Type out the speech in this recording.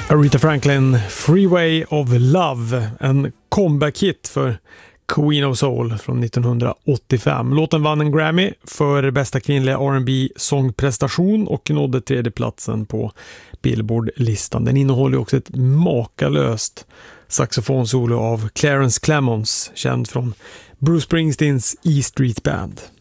Aretha Franklin, Freeway of Love, en comeback-hit för Queen of Soul från 1985. Låten vann en Grammy för bästa kvinnliga R&B-sångprestation och nådde tredje platsen på Billboard-listan. Den innehåller också ett makalöst saxofonsolo av Clarence Clemons, känd från Bruce Springsteens E Street Band.